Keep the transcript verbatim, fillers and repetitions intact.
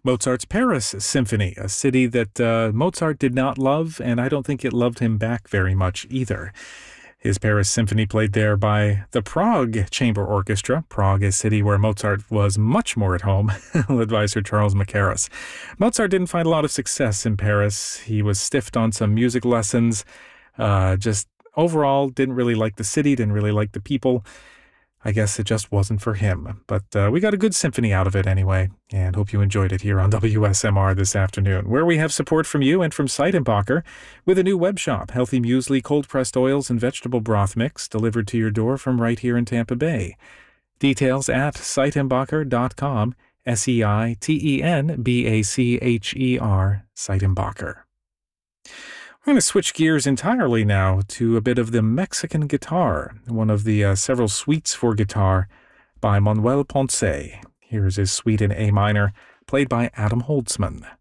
Mozart's Paris Symphony, a city that uh, Mozart did not love, and I don't think it loved him back very much either. His Paris Symphony played there by the Prague Chamber Orchestra. Prague, a city where Mozart was much more at home, led by Sir Charles Mackerras. Mozart didn't find a lot of success in Paris. He was stiffed on some music lessons, uh, just overall didn't really like the city, didn't really like the people. I guess it just wasn't for him. But uh, we got a good symphony out of it anyway, and hope you enjoyed it here on W S M R this afternoon, where we have support from you and from Seitenbacher with a new web shop, healthy muesli, cold-pressed oils, and vegetable broth mix delivered to your door from right here in Tampa Bay. Details at seitenbacher dot com, S E I T E N B A C H E R, Seitenbacher. We're going to switch gears entirely now to a bit of the Mexican guitar, one of the uh, several suites for guitar by Manuel Ponce. Here's his suite in A minor, played by Adam Holtzman.